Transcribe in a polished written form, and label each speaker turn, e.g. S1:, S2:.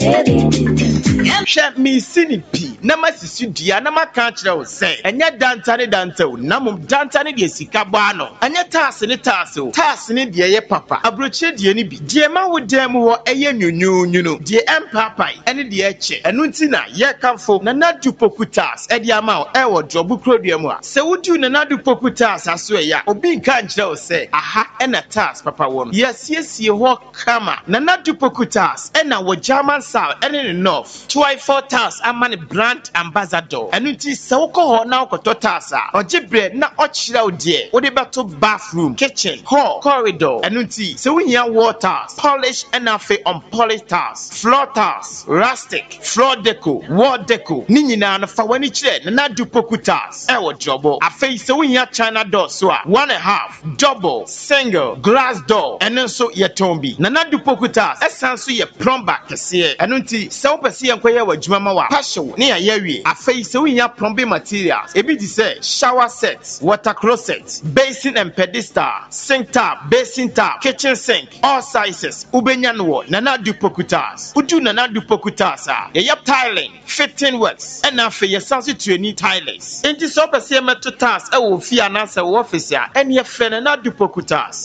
S1: Sha me sinipi na masisi dua na maka kire wo se enya danta wo na mum danta ne de sika ba no anya taase o taase ne de ye papa abroche de ne bi de ma wo dem wo eye nyunyunyu no de empapai ene de eche enu nti na ye kamfo na nadu pokutas e de ama wo e wo drobu krodua mu a se wudu na nadu pokutas aso ya obi nka kire wo se aha e na taase papa wo no yesiesie ho kama na nadu pokutas e na wo German South ene ne North 4 tas amane brand ambassador enu nti se woko ho na okoto tas a ogibre na ochira odie wo de beto bathroom kitchen hall corridor enu nti se wuhia waters polish and afi on polished tas floor tas rustic floor deco wall deco ni nyina na fa wani kire na du pokutas e wo jobo afi se wuhia china door so a 1.5 double single glass door enu so ye tombi na du pokutas esanso ye plumber kese enu nti se wo pese ye nkoye adwuma wa passion ne yawie afei se winya plumbing materials ebi di say shower sets water closet basin and pedestal sink tap basin tap kitchen sink all sizes ubenya no na du pokutas udu na du pokutas ye tiling fitting works and afei ye sanso tuani tilers enti so pese meto tas e wo fi anasa wo office a ene ye fe na du pokutas